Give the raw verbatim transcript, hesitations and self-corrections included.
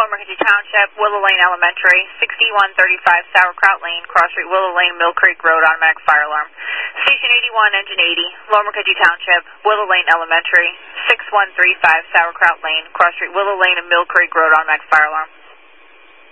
Lower McKenzie Township, Willow Lane Elementary, sixty-one thirty-five Sauerkraut Lane, Cross Street, Willow Lane, Mill Creek Road, automatic fire alarm. Station eighty-one, Engine eighty, Lower McKenzie Township, Willow Lane Elementary, sixty-one thirty-five Sauerkraut Lane, Cross Street, Willow Lane, and Mill Creek Road, automatic fire alarm.